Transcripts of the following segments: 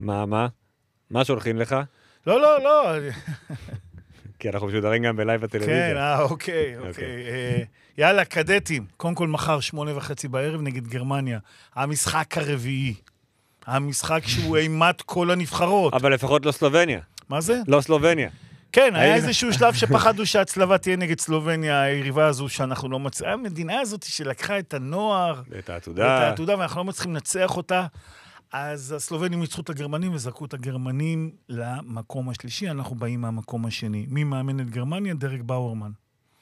מה שולחים לך? לא. כי אנחנו משודרים גם בלייב בטלוויזיה. כן, אוקיי. יאללה, קדטים. קודם כל מחר 8:30 בערב נגד גרמניה. המשחק הרביעי. המשחק שהוא אימת כל הנבחרות. אבל לפחות לא סלובניה. מה זה? לא סלובניה. כן, היה איזשהו שלב שפחדו שהצלבה תהיה נגד סלובניה, היריבה הזו שאנחנו לא מצליחים. המדינה הזאת שלקחה את הנוער, את העתודה, ואנחנו לא מצליחים לנצח אותה, אז הסלובנים ניצחו את הגרמנים וזרקו את הגרמנים למקום השלישי, אנחנו באים מהמקום השני. מי מאמן את גרמניה? דרק באורמן.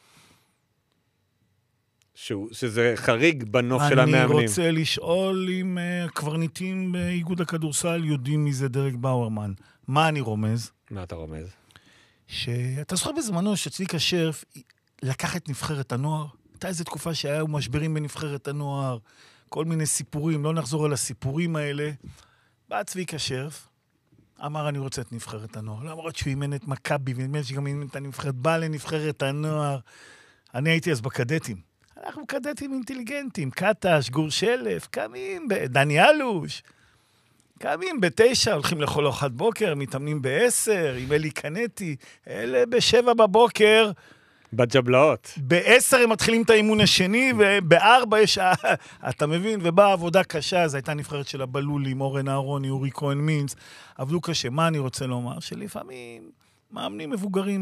שזה חריג בנוף של המאמנים. אני רוצה לשאול אם הקברניטים באיגוד הכדורסל יודעים מי זה דרק באורמן. מה אני רומז? מה אתה רומז? שאתה זוכר בזמנו שצביקה שרף לקח את נבחרת הנוער, הייתה איזו תקופה שהיו משברים בנבחרת הנוער, כל מיני סיפורים, לא נחזור על הסיפורים האלה. בא צביקה שרף, אמר אני רוצה את נבחרת הנוער, למרות שהוא אימן את מכבי, ונדמה שגם אימן את הנבחרת, בא לנבחרת הנוער. אני הייתי אז בקדטים. אנחנו קדטים אינטליגנטים, קטש, גור שלף, קמים, דני אלוש. קמים ב9, הולכים לכל ארוחת בוקר, מתאמנים ב10, עם אלי קנטי, אלה ב7 בבוקר. בג'בלאות. ב10 הם מתחילים את האימון השני, וב4 יש, אתה מבין, ובאה עבודה קשה, אז הייתה נבחרת של הבלולים, אורן אהרוני, אורי כהן מינץ, עבדו קשה. מה אני רוצה לומר? שלפעמים מאמנים מבוגרים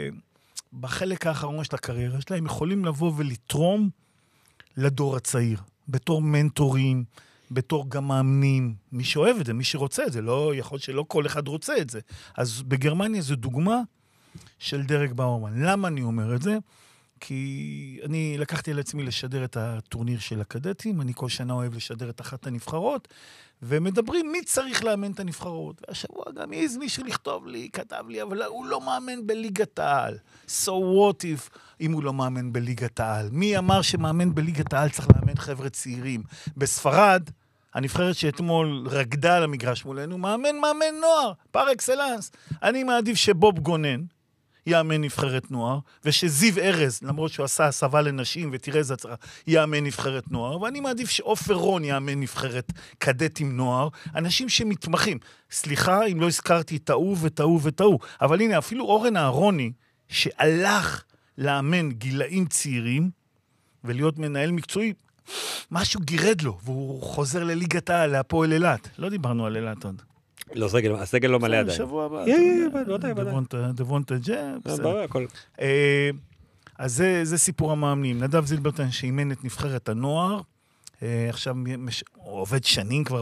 בחלק האחרון של הקריירה שלהם, יכולים לבוא ולתרום לדור הצעיר, בתור מנטורים, בתור גם מאמנים, מי שאוהב את זה, מי שרוצה את זה, לא יכול שלא כל אחד רוצה את זה. אז בגרמניה זו דוגמה של דרק באורמן. למה אני אומר את זה? כי אני לקחתי על עצמי לשדר את הטורניר של הקדטים, אני כל שנה אוהב לשדר את אחת הנבחרות, ומדברים מי צריך לאמן את הנבחרות. והשבוע גם איז מישהו לכתוב לי, כתב לי, אבל הוא לא מאמן בליגת העל. So what אם הוא לא מאמן בליגת העל? מי אמר שמאמן בליגת העל צריך לאמן חבר'ה צעירים? בספרד, הנבחרת שאתמול רקדה על המגרש מולנו, מאמן נוער, פר אקסלנס. אני מעדיף שבוב גונן יאמן נבחרת נוער, ושזיו ארז, למרות שהוא עשה הסבה לנשים, ותראה איזה הצרה, יאמן נבחרת נוער, ואני מעדיף שאופר רון יאמן נבחרת קדטים נוער, אנשים שמתמחים. סליחה אם לא הזכרתי טעו, אבל הנה, אפילו אורן אהרוני, שהלך לאמן גילאים צעירים, ולהיות מנהל מקצועי, משהו גירד לו, והוא חוזר לליגת העל, להפועל אילת. לא דיברנו על אילת עוד. לא, הסגל לא מלא עדיין. שבוע הבא. דבונטה ג'אב. בסדר, הכל. אז זה סיפור המאמנים. נדב זילברטן שאימן את נבחרת הנוער, עכשיו הוא עובד שנים כבר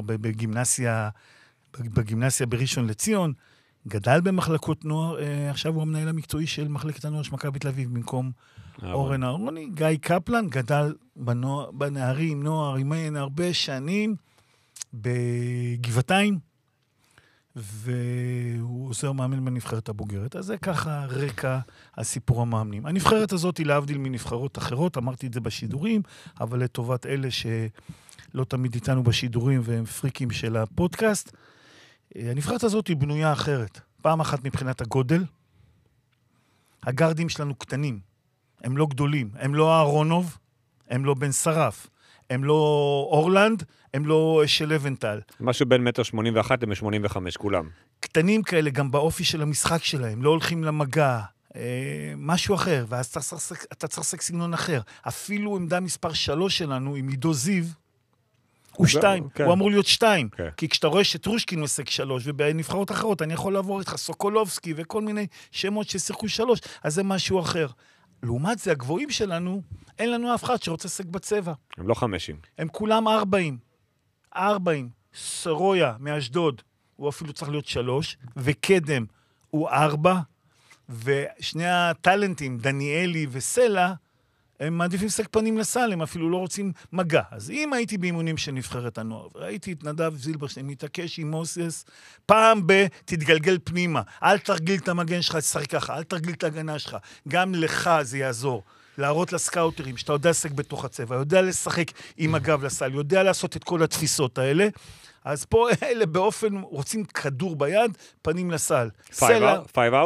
בגימנסיה בראשון לציון, גדל במחלקות נוער, עכשיו הוא המנהל המקצועי של מחלקת הנוער של מכבי תל אביב, במקום אורן אהרוני. גיא קפלן גדל בנערים, נוער, אימן הרבה שנים בגבעתיים, והוא עוזר מאמן בנבחרת הבוגרת. אז זה ככה רקע הסיפור המאמנים. הנבחרת הזאת היא להבדיל מנבחרות אחרות, אמרתי את זה בשידורים, אבל לטובת אלה שלא תמיד איתנו בשידורים והם פריקים של הפודקאסט, הנבחרת הזאת היא בנויה אחרת. פעם אחת מבחינת הגודל, הגרדים שלנו קטנים, הם לא גדולים, הם לא אהרונוב, הם לא בן שרף, הם לא אורלנד, הם לא של לבנטל. משהו בין 1.81 ל-1.85, כולם. קטנים כאלה, גם באופי של המשחק שלהם, לא הולכים למגע, משהו אחר, ואז אתה צריך לשחק סגנון אחר. אפילו עמדה מספר 3 שלנו, עם עידו זיו, הוא 2, הוא אמור להיות 2, כי כשאתה רואה שטרושקין משחק 3, ובנבחרות אחרות אני יכול לעבור איתך סוקולובסקי, וכל מיני שמות ששיחקו 3, אז זה משהו אחר. לעומת זה, הגבוהים שלנו, אין לנו אף אחד שרוצה לשחק בצבע. הם לא 50. הם כולם 40. סרויה מאשדוד, הוא אפילו צריך להיות 3, וקדם הוא 4, ושני הטלנטים, דניאלי וסלע, הם מעדיפים לשחק פנים לסל, הם אפילו לא רוצים מגע. אז אם הייתי באימונים של נבחרת הנוער, וראיתי את נדב זילברשטיין מתעקש עם מוסס, פעם תתגלגל פנימה, אל תרגיל את המגן שלך, תשחק ככה, אל תרגיל את ההגנה שלך, גם לך זה יעזור. להראות לסקאוטרים, שאתה יודע לשחק בתוך הצבע, יודע לשחק עם הגב לסל, יודע לעשות את כל התפיסות האלה, אז פה אלה באופן, רוצים כדור ביד, פנים לסל. 5 out?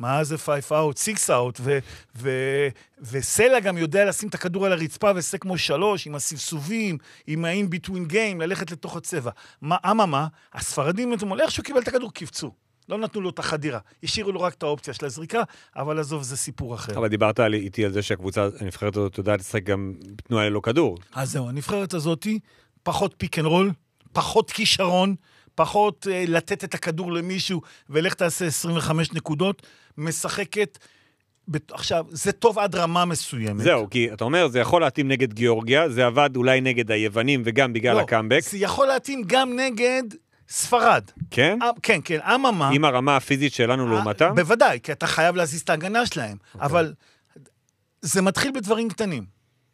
מה זה 5 out, 6 out, וסלע גם יודע לשים את הכדור על הרצפה, ועושה כמו 3, עם הסבסובים, עם ה-in-between game, ללכת לתוך הצבע. מה? הספרדים, איך שהוא קיבל את הכדור, קפצו. לא נתנו לו את החדירה. השאירו לו רק את האופציה של הזריקה, אבל עזוב, זה סיפור אחר. אבל דיברת איתי על זה שהקבוצה, הנבחרת הזאת, יודעת לשחק גם תנועה ללא כדור. אז זהו, הנבחרת הזאת, פחות פיק אנד רול, פחות כישרון, פחות לתת את הכדור למישהו, ולך תעשה 25 נקודות, משחקת, עכשיו, זה טוב עד רמה מסוימת. זהו, כי אתה אומר, זה יכול להתאים נגד גיאורגיה, זה עבד אולי נגד היוונים, וגם בגלל הקאמבק. זה יכול להתאים גם נגד ספרד. כן? כן, אממה. עם הרמה הפיזית שלנו לעומתם? בוודאי, כי אתה חייב להזיז את ההגנה שלהם. אבל זה מתחיל בדברים קטנים.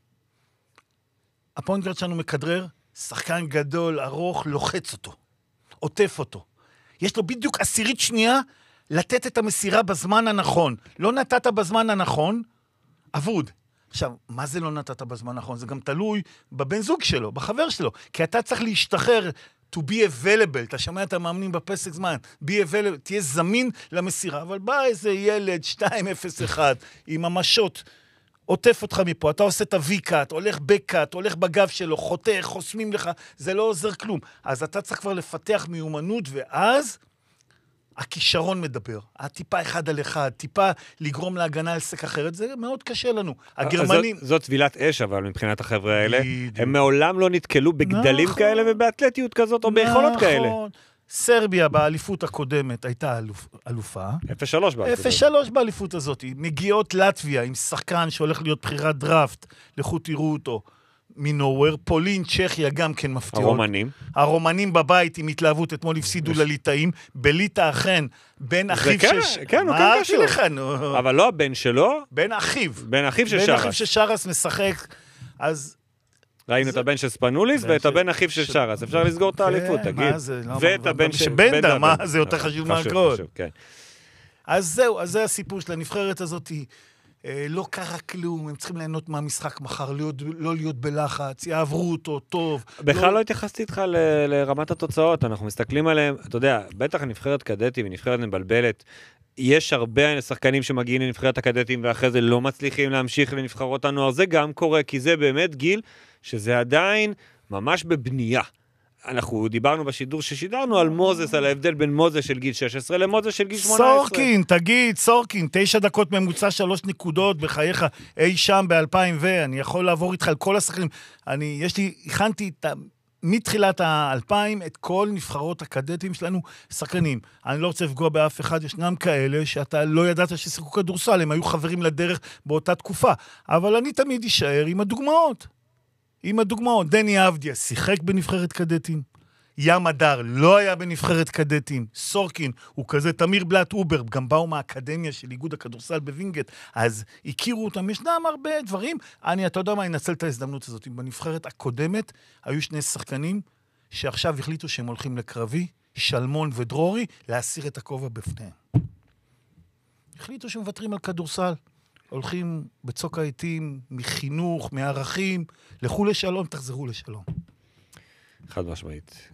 הפוינט גארד שלנו מכדרר, שחקן גדול, ארוך, לוחץ אותו. עוטף אותו. יש לו בדיוק 10 שנייה לתת את המסירה בזמן הנכון. לא נתת בזמן הנכון, אבוד. עכשיו, מה זה לא נתת בזמן הנכון? זה גם תלוי בבן זוג שלו, בחבר שלו. כי אתה צריך להשתחרר, to be available, אתה שומע את המאמנים בפסק זמן, be available, תהיה זמין למסירה, אבל בא איזה ילד 2-0-1 עם המשות, עוטף אותך מפה, אתה עושה את ה-V-קאט, הולך בקאט, הולך בגב שלו, חותך, חוסמים לך, זה לא עוזר כלום. אז אתה צריך כבר לפתח מיומנות, ואז הכישרון מדבר. הטיפה 1 על 1, טיפה לגרום להגנה על סק אחרת, זה מאוד קשה לנו. הגרמנים... זאת טבילת אש, אבל מבחינת החבר'ה האלה, הם מעולם לא נתקלו בגדלים כאלה ובאתלטיות כזאת, או ביכולות כאלה. סרביה באליפות הקודמת הייתה אלופה. 0-3 באליפות. 0-3 באליפות הזאת. מגיעות לטביה עם שחקן שהולך להיות בחירת דראפט, לכו תראו אותו. מנוהוור, פולין, צ'כיה גם כן מפתיעות. הרומנים בבית עם התלהבות, אתמול הפסידו לליטאים, בליטה אכן, בן אחיו של... כן, הוא כן קשור. אבל לא הבן שלו. בן אחיו. בן אחיו של שרס. בן אחיו של שרס משחק, אז... ראינו את הבן של ספנוליס ואת הבן אחיו של שרס. אפשר לסגור את האליפות, תגיד. ואת הבן של בנדה, מה זה יותר חשוב מהכל. כן. אז זהו, אז זה הסיפור של הנבחרת הזאת. לא קרה כלום, הם צריכים ליהנות מהמשחק מחר, לא להיות בלחץ, יעברו אותו, טוב. בכלל לא התייחסתי איתך לרמת התוצאות, אנחנו מסתכלים עליהם, אתה יודע, בטח הנבחרת קדטים ונבחרת מבלבלת, יש הרבה שחקנים שמגיעים לנבחרת הקדטים ואחרי זה לא מצליחים להמשיך לנבחרות הנוער, זה גם קורה, כי זה באמת גיל שזה עדיין ממש בבנייה. אנחנו דיברנו בשידור ששידרנו על מוזס, על ההבדל בין מוזס של גיל 16 למוזס של גיל 18. סורקין, 9 דקות ממוצע 3 נקודות בחייך אי שם ב-2000 אני יכול לעבור איתך על כל השחקנים. הכנתי מתחילת ה-2000 את כל נבחרות הקדטים שלנו שחקנים. אני לא רוצה לפגוע באף אחד, ישנם כאלה שאתה לא ידעת ששיחקו כדורסל, הם היו חברים לדרך באותה תקופה. אבל אני תמיד אשאר עם הדוגמאות. דני אבדיה שיחק בנבחרת קדטים, ים הדר לא היה בנבחרת קדטים, סורקין הוא כזה, תמיר בלט אובר, גם באו מהאקדמיה של איגוד הכדורסל בווינגייט, אז הכירו אותם, ישנם הרבה דברים, אתה יודע מה, אני אנצל את ההזדמנות הזאת, בנבחרת הקודמת היו 2 שחקנים שעכשיו החליטו שהם הולכים לקרבי, שלמון ודרורי, להסיר את הכובע בפניהם. החליטו שמוותרים על כדורסל. הולכים בצוק העיתים, מחינוך, מערכים, לכו לשלום, תחזרו לשלום. חד משמעית.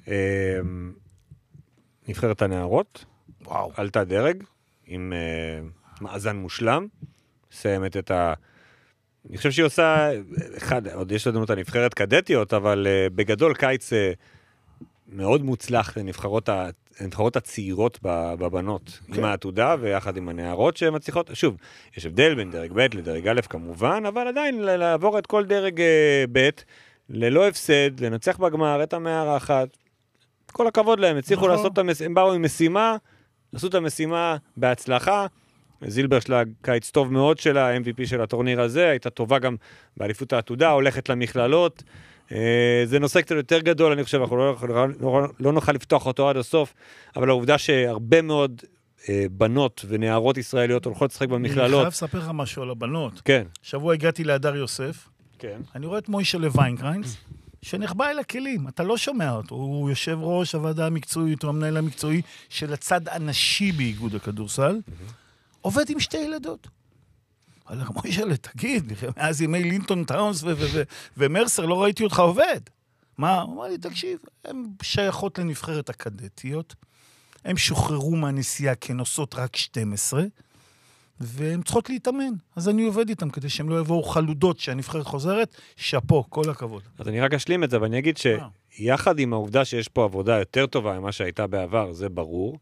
נבחרת הנערות, עלתה דרג, עם מאזן מושלם, סיימת את אני חושב שהיא עושה, עוד יש לנו את הנבחרת קדטיות, אבל בגדול קיץ מאוד מוצלח לנבחרות הצעירות בבנות, עם העתודה ויחד עם הנערות שמצליחות, שוב, יש הבדל בין דרג ב' לדרג א' כמובן, אבל עדיין לעבור את כל דרג ב' ללא הפסד, לנצח בגמר את המארחת, כל הכבוד להם, הצליחו לעשות הם באו עם משימה, עשו את המשימה בהצלחה, זילבר שלה קיץ טוב מאוד שלה, MVP של הטורניר הזה, הייתה טובה גם באליפות העתודה, הולכת למכללות, זה נושא קצת יותר גדול, אני חושב, אנחנו לא נוכל לפתוח אותו עד הסוף, אבל העובדה שהרבה מאוד בנות ונערות ישראליות הולכות לשחק במכללות. אני חייב לספר לך משהו על הבנות. כן. שבוע הגעתי להדר יוסף, כן. אני רואה את מוישה לוויינקריינס, שנחבא אל הכלים, אתה לא שומע אותו, הוא יושב ראש הוועדה המקצועית, הוא המנהל המקצועי של הצד הנשי באיגוד הכדורסל, עובד עם 2 ילדות. אבל מוישה, תגיד, מאז ימי לינטון טאונס ומרסר, לא ראיתי אותך עובד. מה? הוא אמר לי, תקשיב, הן שייכות לנבחרת הקדטיות, הם שוחררו מהנסיעה כנוסות רק 12, והן צריכות להתאמן. אז אני עובד איתם כדי שהם לא יבואו חלודות שהנבחרת חוזרת, שפו, כל הכבוד. אז אני רק אשלים את זה, ואני אגיד שיחד עם העובדה שיש פה עבודה יותר טובה ממה שהייתה בעבר, זה ברור,